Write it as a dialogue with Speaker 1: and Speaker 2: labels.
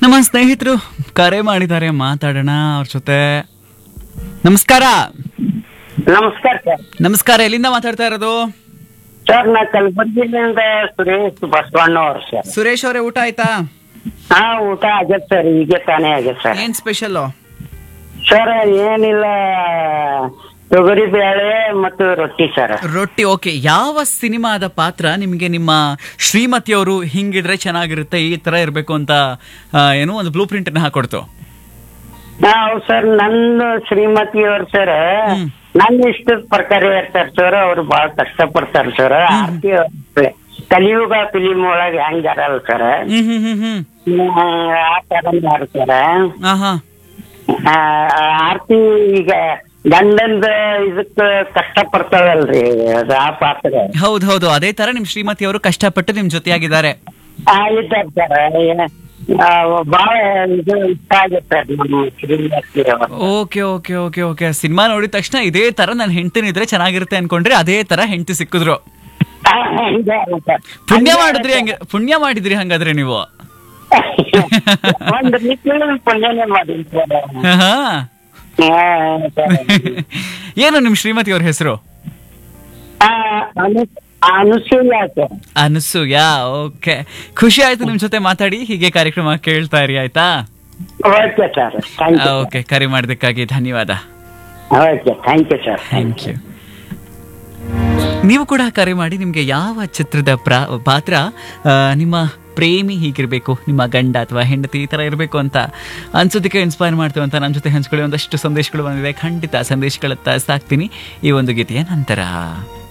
Speaker 1: ನಮ್ಮ ಸ್ನೇಹಿತರು ಕರೆ ಮಾಡಿದ್ದಾರೆ, ಮಾತಾಡೋಣ ಅವ್ರ ಜೊತೆ. ನಮಸ್ಕಾರ.
Speaker 2: ನಮಸ್ಕಾರ ಸರ್.
Speaker 1: ನಮಸ್ಕಾರ, ಎಲ್ಲಿಂದ ಮಾತಾಡ್ತಾ ಇರೋದು?
Speaker 2: ಸರ್ ನಾ ಕಲಬುರಗಿಯಿಂದ ಸುರೇಶ್ ಬಸವಣ್ಣ ಅವ್ರು ಸರ್.
Speaker 1: ಸುರೇಶ್ ಅವರೇ, ಊಟ ಆಯ್ತಾ?
Speaker 2: ಹಾ, ಊಟ ಆಗೈತೆ ಸರ್, ಈಗ ತಾನೇ ಆಗೈತೆ ಸರ್.
Speaker 1: ಏನ್ ಸ್ಪೆಷಲ್?
Speaker 2: ಸರ್ ಏನಿಲ್ಲ, ತೊಗರಿ ಬೇಳೆ ಮತ್ತು ರೊಟ್ಟಿ ಸರ್.
Speaker 1: ರೊಟ್ಟಿ. ಓಕೆ. ಯಾವ ಸಿನಿಮಾದ ಪಾತ್ರ ನಿಮಗೆ ನಿಮ್ಮ ಶ್ರೀಮತಿಯವರು ಹಿಂಗಿದ್ರೆ ಚೆನ್ನಾಗಿರುತ್ತೆ, ಈ ತರ ಇರ್ಬೇಕು ಅಂತ ಏನೋ ಒಂದು ಬ್ಲೂ ಪ್ರಿಂಟ್ ಹಾಕೊಡ್ತು?
Speaker 2: ಹೌದು ಸರ್, ನನ್ನ ಶ್ರೀಮತಿಯವ್ರು ಸರ್ ನನ್ನ ಇಷ್ಟದ ಪ್ರಕಾರ ಇರ್ತಾರ ಸರ್. ಅವ್ರು ಬಹಳ ಕಷ್ಟ ಪಡ್ತಾರ ಸರ್. ಆರ್ತಿ ಕಲಿಯುಗ ಫಿಲಿಂ ಒಳಗೆ ಹೆಂಗ್ ಅರಲ್ಲ ಸರ್, ಆ ತರ ಮಾಡ್ತಾರ. ಆರ್ತಿ ಈಗ ಗಂಡಂದ ಇದಕ್ಕ ಕಷ್ಟ ಪಡ್ತಾಳಲ್ರಿ, ಅದು ಆ ಪಾತ್ರ.
Speaker 1: ಹೌದು ಹೌದು, ಅದೇ ತರ ನಿಮ್ ಶ್ರೀಮತಿಯವರು ಕಷ್ಟಪಟ್ಟು ನಿಮ್ ಜೊತೆಯಾಗಿದ್ದಾರೆ.
Speaker 2: ಇದ್ದಾರೆ ಸರ್. ಬಹಳ ಇದು ಇಷ್ಟ ಆಗುತ್ತೆ ನಮ್ಮ ಶ್ರೀಮತಿಯವರು.
Speaker 1: Okay okay okay okay. Cinema ನೋಡಿದ ತಕ್ಷಣ ಇದೇ ತರ ನಾನು ಹೆಂಡತಿನ ಇದ್ರೆ ಚೆನ್ನಾಗಿರುತ್ತೆ ಅನ್ಕೊಂಡ್ರೆ ಅದೇ ತರ ಹೆಂಡತಿ ಸಿಕ್ಕಿದ್ರು. ಪುಣ್ಯ ಮಾಡಿದ್ರಿ ಹಂಗಾದ್ರೆ ನೀವು.
Speaker 2: ಒಂದು ರೀತಿಯಲ್ಲಿ ಪುಣ್ಯನೇ ಮಾಡಿದ್ರಿ ಸರ್.
Speaker 1: ಏನು ನಿಮ್ ಶ್ರೀಮತಿ ಅವ್ರ ಹೆಸರು?
Speaker 2: ಅನುಸೂಯ ಸರ್.
Speaker 1: ಅನುಸೂಯ. ಓಕೆ, ಖುಷಿ ಆಯ್ತು ನಿಮ್ ಜೊತೆ ಮಾತಾಡಿ. ಹೀಗೆ ಕಾರ್ಯಕ್ರಮ ಕೇಳ್ತಾ ಇರಿ, ಆಯ್ತಾ?
Speaker 2: ಓಕೆ ಸರ್,
Speaker 1: ಓಕೆ, ಕರೆ ಮಾಡೋದಕ್ಕಾಗಿ ಧನ್ಯವಾದ.
Speaker 2: Okay, thank you sir.
Speaker 1: Thank you. ನೀವು ಕೂಡ ಕರೆ ಮಾಡಿ, ನಿಮ್ಗೆ ಯಾವ ಚಿತ್ರದ ಪಾತ್ರ ನಿಮ್ಮ ಪ್ರೇಮಿ ಹೀಗಿರ್ಬೇಕು, ನಿಮ್ಮ ಗಂಡ ಅಥವಾ ಹೆಂಡತಿ ಈ ತರ ಇರಬೇಕು ಅಂತ ಅನ್ಸೋದಕ್ಕೆ ಇನ್ಸ್ಪೈರ್ ಮಾಡ್ತೇವೆ ಅಂತ ನಮ್ಮ ಜೊತೆ ಹಂಚ್ಕೊಳ್ಳಿ. ಒಂದಷ್ಟು ಸಂದೇಶಗಳು ಬಂದಿದೆ, ಖಂಡಿತ ಸಂದೇಶಗಳತ್ತ ಸಾಕ್ತೀನಿ ಈ ಒಂದು ಗೀತೆಯ ನಂತರ.